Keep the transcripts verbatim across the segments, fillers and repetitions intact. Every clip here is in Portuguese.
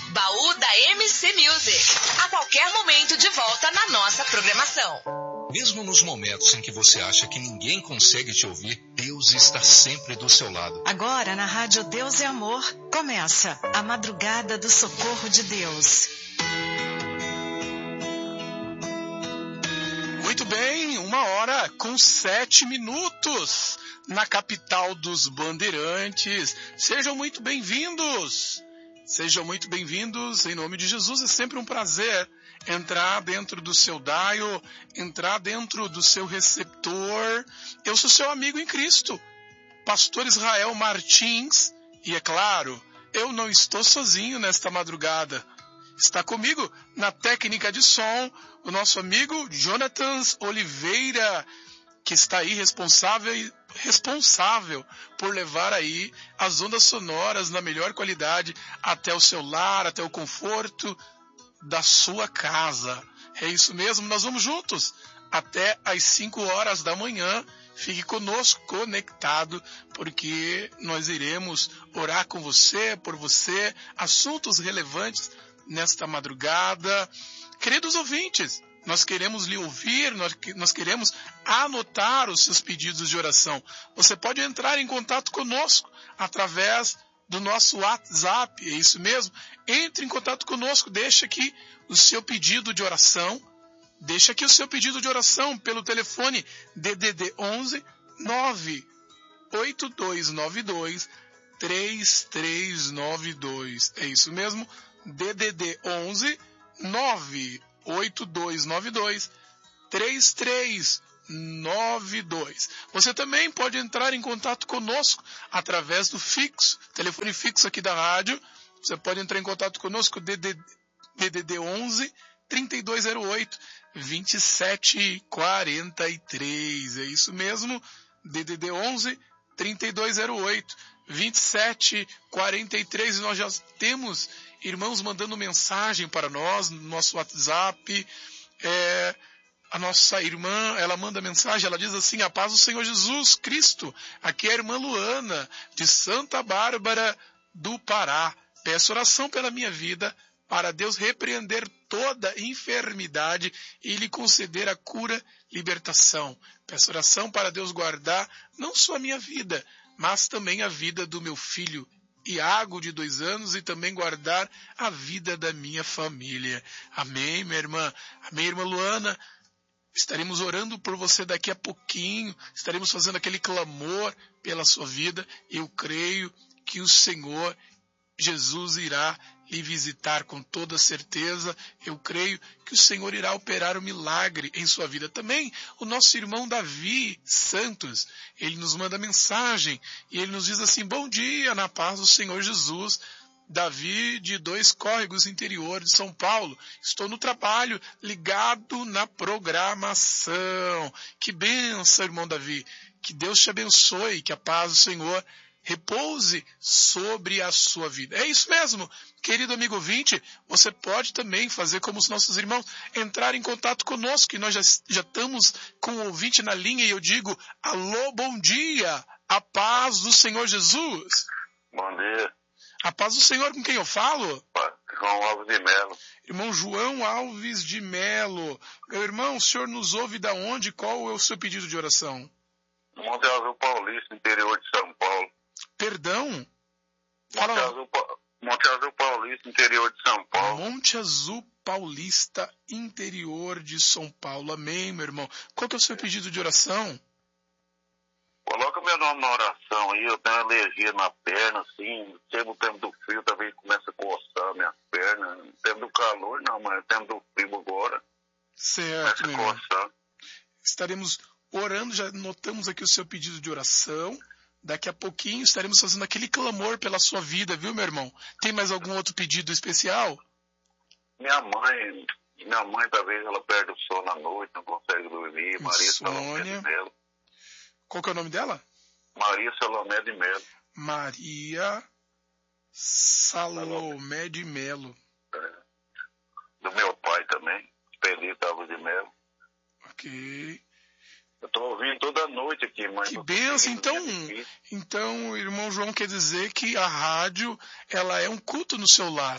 Baú da M C Music. A qualquer momento de volta na nossa programação. Mesmo nos momentos em que você acha que ninguém consegue te ouvir, Deus está sempre do seu lado. Agora, na Rádio Deus é Amor, começa a Madrugada do Socorro de Deus. Muito bem, uma hora com sete minutos na capital dos bandeirantes. Sejam muito bem-vindos. Sejam muito bem-vindos em nome de Jesus. É sempre um prazer entrar dentro do seu dial, entrar dentro do seu receptor. Eu sou seu amigo em Cristo, Pastor Israel Martins, e é claro, eu não estou sozinho nesta madrugada. Está comigo na técnica de som o nosso amigo Jonathan Oliveira, que está aí responsável, responsável por levar aí as ondas sonoras na melhor qualidade até o seu lar, até o conforto da sua casa. É isso mesmo, nós vamos juntos até às cinco horas da manhã. Fique conosco, conectado, porque nós iremos orar com você, por você, assuntos relevantes nesta madrugada. Queridos ouvintes, nós queremos lhe ouvir, nós, nós queremos anotar os seus pedidos de oração. Você pode entrar em contato conosco através do nosso WhatsApp, é isso mesmo? Entre em contato conosco, deixa aqui o seu pedido de oração, deixa aqui o seu pedido de oração pelo telefone D D D onze nove oito dois nove dois três três nove dois, é isso mesmo? D D D onze nove oito dois nove dois três três nove dois. Você também pode entrar em contato conosco através do fixo, telefone fixo aqui da rádio. Você pode entrar em contato conosco, D D D onze trinta e dois zero oito vinte e sete quarenta e três. É isso mesmo, D D D onze trinta e dois zero oito vinte e sete quarenta e três. E nós já temos irmãos mandando mensagem para nós no nosso WhatsApp. É, a nossa irmã, ela manda mensagem, ela diz assim: a paz do Senhor Jesus Cristo. Aqui é a irmã Luana, de Santa Bárbara do Pará. Peço oração pela minha vida, para Deus repreender toda enfermidade e lhe conceder a cura, libertação. Peço oração para Deus guardar não só a minha vida, mas também a vida do meu filho Iago, de dois anos, e também guardar a vida da minha família. Amém, minha irmã. Amém, irmã Luana. Estaremos orando por você daqui a pouquinho, estaremos fazendo aquele clamor pela sua vida. Eu creio que o Senhor Jesus irá lhe visitar com toda certeza. Eu creio que o Senhor irá operar um milagre em sua vida. Também o nosso irmão Davi Santos, ele nos manda mensagem e ele nos diz assim: bom dia, na paz do Senhor Jesus. Davi, de Dois Córregos, interior de São Paulo. Estou no trabalho, ligado na programação. Que bênção, irmão Davi. Que Deus te abençoe, que a paz do Senhor repouse sobre a sua vida. É isso mesmo, querido amigo ouvinte. Você pode também fazer como os nossos irmãos, entrar em contato conosco, que nós já, já estamos com o ouvinte na linha, e eu digo: alô, bom dia, a paz do Senhor Jesus. Bom dia. A paz do Senhor, com quem eu falo? João Alves de Melo. Irmão João Alves de Melo. Meu irmão, o senhor nos ouve da onde? Qual é o seu pedido de oração? Monte Azul Paulista, interior de São Paulo. Perdão? Fala. Monte Azul, Monte Azul Paulista, interior de São Paulo. Monte Azul Paulista, interior de São Paulo. Amém, meu irmão. Qual que é o seu pedido de oração? Coloca meu nome na oração aí. Eu tenho alergia na perna, assim. Chega o tempo do frio, também começa a coçar minhas pernas. No tempo do calor, não, mas no tempo do frio agora. Certo, meu irmão. Coçar. Estaremos orando, já notamos aqui o seu pedido de oração. Daqui a pouquinho estaremos fazendo aquele clamor pela sua vida, viu, meu irmão? Tem mais algum outro pedido especial? Minha mãe, minha mãe talvez ela perde o sono à noite, não consegue dormir. Maria Salomé de Melo. Qual que é o nome dela? Maria Salomé de Melo. Maria Salomé de Melo. É. Do meu pai também, Pelito Alves de Melo. Ok. Eu estou ouvindo toda noite aqui, mãe. Que benção. Então, então, o irmão João quer dizer que a rádio, ela é um culto no seu lar.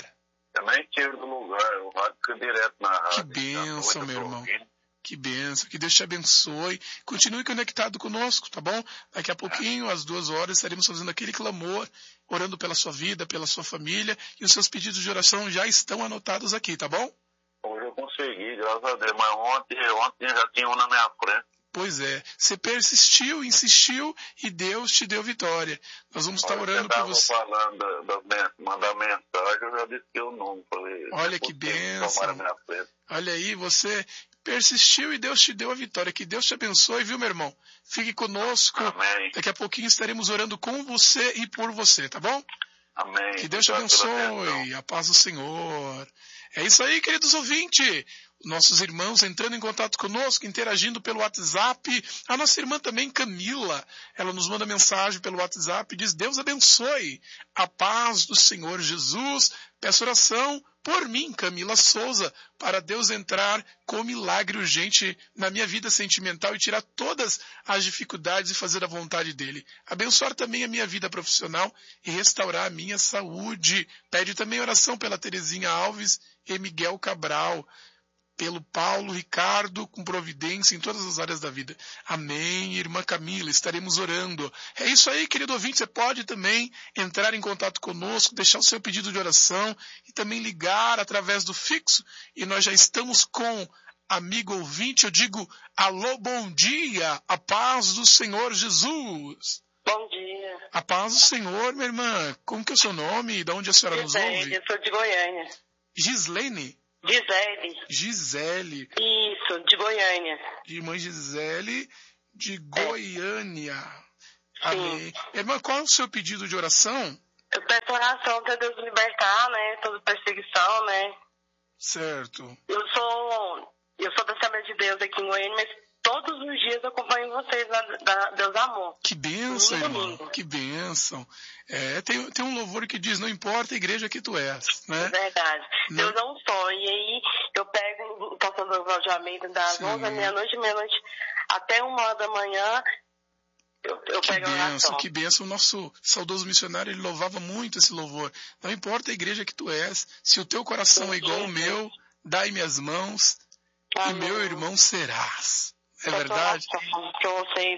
Eu nem tiro do lugar, o rádio fica direto na rádio. Que bênção, meu irmão. Que bênção, que Deus te abençoe. Continue conectado conosco, tá bom? Daqui a pouquinho, às duas horas, estaremos fazendo aquele clamor, orando pela sua vida, pela sua família, e os seus pedidos de oração já estão anotados aqui, tá bom? Hoje eu consegui, graças a Deus, mas ontem, ontem já tinha um na minha frente. Pois é, você persistiu, insistiu e Deus te deu vitória. Nós vamos estar orando por você. Falando da, da, mandar mensagem, eu já disse que eu não. Falei, olha que bênção. Olha aí, você persistiu e Deus te deu a vitória. Que Deus te abençoe, viu, meu irmão? Fique conosco. Amém. Daqui a pouquinho estaremos orando com você e por você, tá bom? Amém. Que Deus te abençoe. A paz do Senhor. É isso aí, queridos ouvintes. Nossos irmãos entrando em contato conosco, interagindo pelo WhatsApp. A nossa irmã também, Camila, ela nos manda mensagem pelo WhatsApp e diz: Deus abençoe, a paz do Senhor Jesus. Peço oração por mim, Camila Souza, para Deus entrar com milagre urgente na minha vida sentimental e tirar todas as dificuldades e fazer a vontade dele. Abençoar também a minha vida profissional e restaurar a minha saúde. Pede também oração pela Terezinha Alves e Miguel Cabral, pelo Paulo Ricardo, com providência em todas as áreas da vida. Amém, irmã Camila, estaremos orando. É isso aí, querido ouvinte, você pode também entrar em contato conosco, deixar o seu pedido de oração e também ligar através do fixo. E nós já estamos com amigo ouvinte, eu digo, alô, bom dia, a paz do Senhor Jesus. Bom dia. A paz do Senhor, minha irmã. Como que é o seu nome e de onde a senhora nos ouve? Eu sou de Goiânia. Gislene? Gisele. Gisele. Isso, de Goiânia. Irmã Gisele, de Goiânia. Sim. Amém. Irmã, qual é o seu pedido de oração? Eu peço oração para Deus libertar, né? Toda perseguição, né? Certo. Eu sou, eu sou da Assembleia de Deus aqui em Goiânia, mas todos os dias eu acompanho vocês na, na Deus Amor. Que bênção, irmã. Domingo. Que bênção. É, tem, tem um louvor que diz, não importa a igreja que tu és, né? É verdade. Não. Deus é um sonho. E aí eu pego o pastor do alojamento das Sim. onze da meia-noite, meia-noite até uma hora da manhã. Eu, eu Que pego a bênção, oração. que bênção. O nosso saudoso missionário, ele louvava muito esse louvor. Não importa a igreja que tu és, se o teu coração é igual ao meu, dai-me as mãos Amém. e meu irmão serás. É verdade? Que vocês.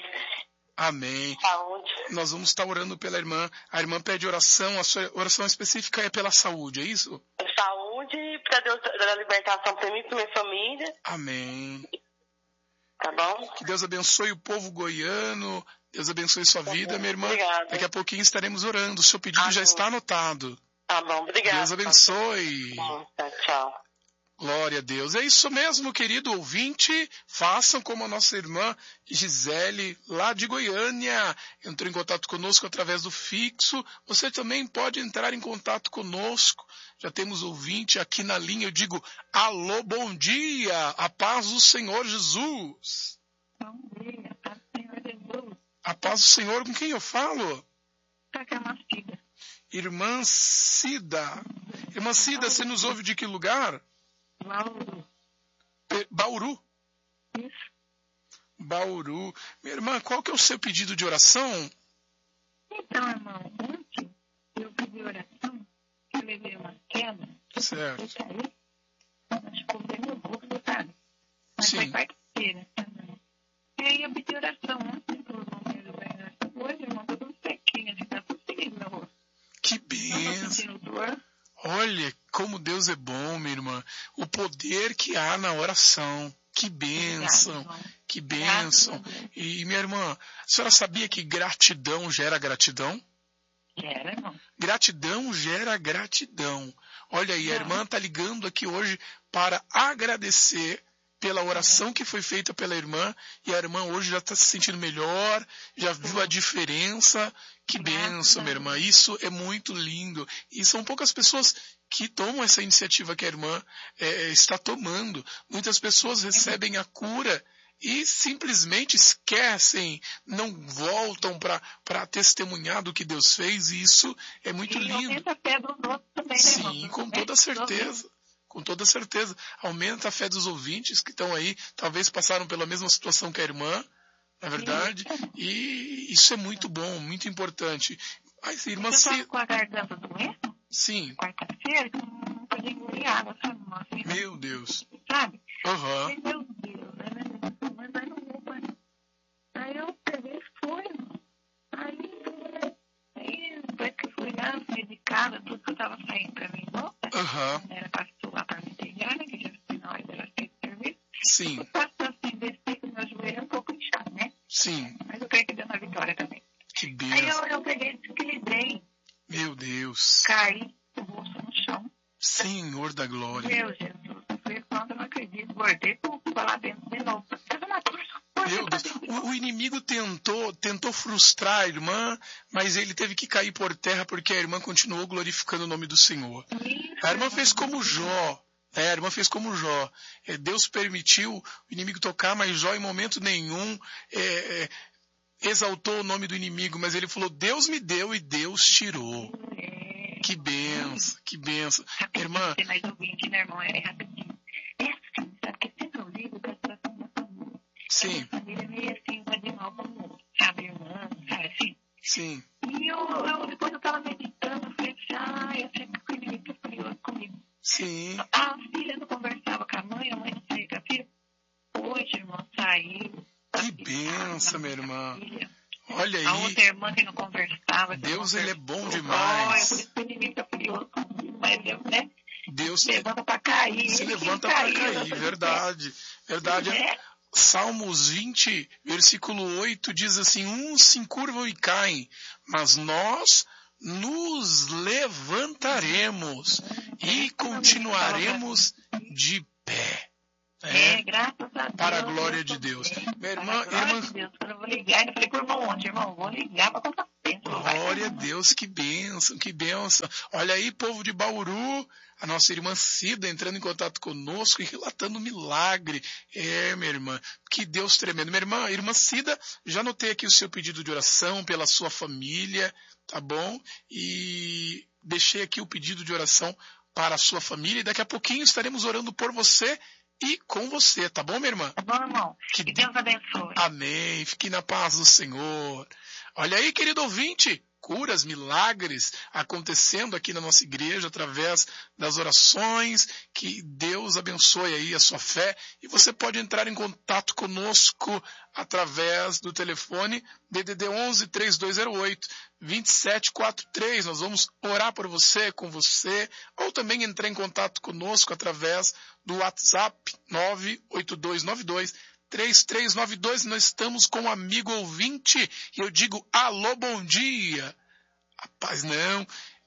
Amém. Saúde. Nós vamos estar orando pela irmã. A irmã pede oração, a sua oração específica é pela saúde, é isso? Saúde, para Deus dar a libertação para mim e para minha família. Amém. Tá bom? Que Deus abençoe o povo goiano. Deus abençoe sua vida, minha irmã. Obrigada. Daqui a pouquinho estaremos orando. O seu pedido Amém. já está anotado. Tá bom, obrigada. Deus abençoe. Tá, tchau. Glória a Deus. É isso mesmo, querido ouvinte. Façam como a nossa irmã Gisele, lá de Goiânia, entrou em contato conosco através do fixo. Você também pode entrar em contato conosco. Já temos ouvinte aqui na linha. Eu digo, alô, bom dia, a paz do Senhor Jesus. Bom dia, a paz do Senhor Jesus. A paz do Senhor, com quem eu falo? Tá que é uma filha. Irmã Cida. Irmã Cida, você nos ouve de que lugar? Bauru. Pe- Bauru. Isso. Bauru. Minha irmã, qual que é o seu pedido de oração? Então, irmão, ontem eu pedi oração, que eu levei uma queda. Certo. Eu caí, machucou meu rosto, sabe? Mas Sim. foi quarta-feira também. E aí eu pedi oração ontem pro bombeiro ganhar. Hoje, irmão, tô tudo sequinho, assim, tá tudo seguindo meu rosto. Que Não tô bênção. sentindo dor. Olha como Deus é bom, minha irmã. O poder que há na oração. Que bênção. Obrigada, irmão. Que bênção. Graças a Deus. E, minha irmã, a senhora sabia que gratidão gera gratidão? Gera, irmão. Gratidão gera gratidão. Olha aí, a Não. irmã está ligando aqui hoje para agradecer pela oração que foi feita pela irmã, e a irmã hoje já está se sentindo melhor, já viu a diferença. Que bênção, minha irmã. Isso é muito lindo. E são poucas pessoas que tomam essa iniciativa que a irmã é, está tomando. Muitas pessoas recebem a cura e simplesmente esquecem, não voltam para testemunhar do que Deus fez, e isso é muito E lindo. aumenta a fé dos outros também, né, irmão? Sim, com toda certeza. Com toda certeza. Aumenta a fé dos ouvintes que estão aí, talvez passaram pela mesma situação que a irmã, na verdade. E isso é muito bom, muito importante. Mas, irmã, Eu se... tava com a garganta doendo, Sim, quarta-feira, que eu não de engolir água, sabe? Uma assim, Meu Deus. sabe? Aham. Aí, meu Deus, né? Mas aí não vou, pai. Aí eu peguei e fui, mano. Aí, aí depois que eu fui lá, medicada, tudo que eu tava saindo pra mim embora, Aham. era passou lá pra me pegar, né? Que já foi na hora dela ter serviço. Sim. Eu passou assim, desci com o meu joelho um pouco inchado, né? Sim. Mas eu creio que deu na vitória também. Que Aí benção. eu, eu peguei, desequilibrei, Meu Deus. caí com o rosto no chão. Senhor da glória. Meu Jesus, eu falei, quando eu não acredito, bordei tudo lá dentro de novo. Fez uma torção. Meu Deus. O, o inimigo tentou, tentou frustrar a irmã, mas ele teve que cair por terra porque a irmã continuou glorificando o nome do Senhor. A irmã fez como Jó. É, a irmã fez como Jó. É, Deus permitiu o inimigo tocar, mas Jó em momento nenhum é, é, exaltou o nome do inimigo, mas ele falou, Deus me deu e Deus tirou. Que benção, que benção. Irmã, Tem mais ouvinte, né, irmão? É rapidinho. É assim, sabe? Que sempre eu ligo com a situação da família. sim, A família é meio assim, uma de mal como outra, sabe, irmã, sabe, assim. sim, E eu, eu, depois eu tava meditando, eu falei assim, ah, eu sempre que o inimigo tá furioso comigo. sim. A filha não conversava com a mãe, a mãe não saía com a filha. Hoje, irmão, saiu. Que benção, minha irmã. Filha. Olha A aí, outra irmã que não conversava. que Deus não ele é bom conversou. demais. Olha, por isso que o inimigo tá furioso comigo, mas eu, né? Deus Se levanta pra cair. se ele levanta que para caiu, cair, eu verdade, verdade. É. Salmos vinte, versículo oito diz assim, uns se encurvam e caem, mas nós nos levantaremos e continuaremos de pé. É, É, graças a Deus. para a glória eu de tô Deus. bem. Minha irmã, Para a glória irmã, de Deus, quando eu vou ligar, eu falei pro irmão ontem, irmão, vou ligar pra contar tempo. glória a Deus, que bênção, que bênção. Olha aí, povo de Bauru, a nossa irmã Cida entrando em contato conosco e relatando um milagre. É, minha irmã, que Deus tremendo. Minha irmã, irmã Cida, já anotei aqui o seu pedido de oração pela sua família, tá bom? E deixei aqui o pedido de oração para a sua família e daqui a pouquinho estaremos orando por você e com você, tá bom, minha irmã? Tá bom, irmão? Que Que Deus abençoe. Amém. Fique na paz do Senhor. Olha aí, querido ouvinte, curas, milagres acontecendo aqui na nossa igreja através das orações. Que Deus abençoe aí a sua fé. E você pode entrar em contato conosco através do telefone D D D onze, três dois zero oito, dois sete quatro três. Nós vamos orar por você, com você, ou também entrar em contato conosco através do WhatsApp nove oito dois nove dois três três nove dois. Nós estamos com um amigo ouvinte e eu digo alô, bom dia. Rapaz, não.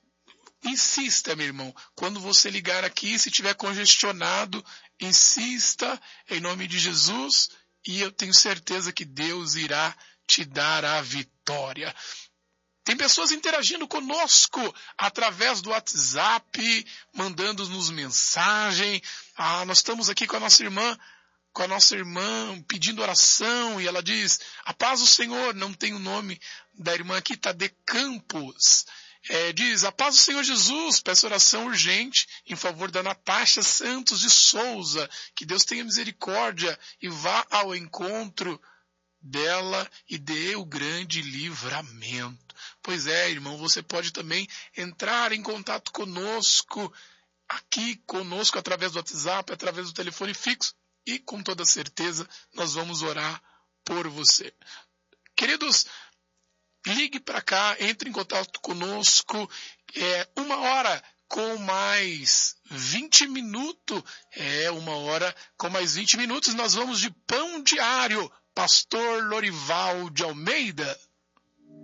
Insista, meu irmão. Quando você ligar aqui, se tiver congestionado, insista em nome de Jesus e eu tenho certeza que Deus irá te dar a vitória. Tem pessoas interagindo conosco através do WhatsApp, mandando-nos mensagem. Ah, nós estamos aqui com a nossa irmã, com a nossa irmã pedindo oração e ela diz, a paz do Senhor, não tem o nome da irmã aqui, Tade Campos. É, diz, a paz do Senhor Jesus, peço oração urgente em favor da Natasha Santos de Souza, que Deus tenha misericórdia e vá ao encontro dela e dê o grande livramento. Pois é, irmão, você pode também entrar em contato conosco, aqui conosco através do WhatsApp, através do telefone fixo e com toda certeza nós vamos orar por você. Queridos, ligue para cá, entre em contato conosco, é uma hora com mais vinte minutos, é uma hora com mais vinte minutos, nós vamos de Pão Diário, Pastor Lorival de Almeida.